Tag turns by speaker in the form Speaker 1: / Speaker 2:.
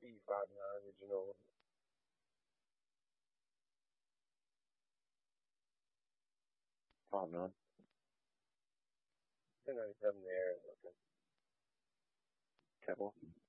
Speaker 1: E59 original.
Speaker 2: Oh, man.
Speaker 1: 1097 there is looking.
Speaker 2: Careful.